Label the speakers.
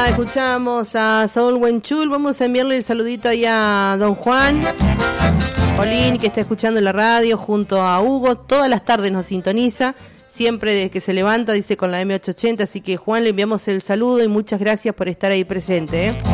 Speaker 1: escuchamos a Saúl Wenchul. Vamos a enviarle el saludito ahí a don Juan Olín, que está escuchando la radio junto a Hugo. Todas las tardes nos sintoniza, siempre desde que se levanta, dice, con la M880. Así que, Juan, le enviamos el saludo y muchas gracias por estar ahí presente,